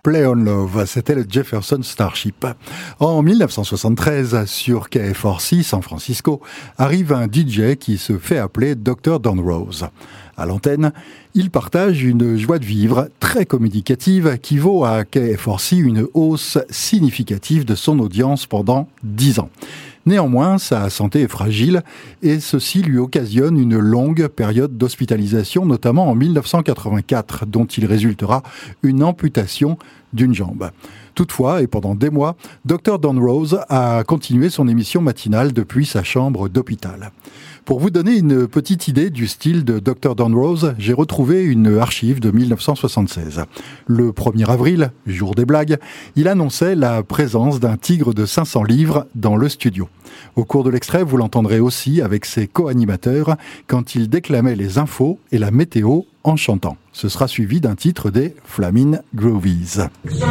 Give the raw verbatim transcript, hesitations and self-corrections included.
Play on Love, c'était le Jefferson Starship. En dix-neuf cent soixante-treize, sur K F R C, San Francisco, arrive un D J qui se fait appeler docteur Don Rose. À l'antenne, il partage une joie de vivre très communicative qui vaut à K F R C une hausse significative de son audience pendant dix ans. Néanmoins, sa santé est fragile et ceci lui occasionne une longue période d'hospitalisation, notamment en dix-neuf cent quatre-vingt-quatre, dont il résultera une amputation d'une jambe. Toutefois, et pendant des mois, docteur Don Rose a continué son émission matinale depuis sa chambre d'hôpital. Pour vous donner une petite idée du style de docteur Don Rose, j'ai retrouvé une archive de dix-neuf cent soixante-seize. Le premier avril, jour des blagues, il annonçait la présence d'un tigre de cinq cents livres dans le studio. Au cours de l'extrait, vous l'entendrez aussi avec ses co-animateurs quand il déclamait les infos et la météo en chantant. Ce sera suivi d'un titre des Flamin' Groovies.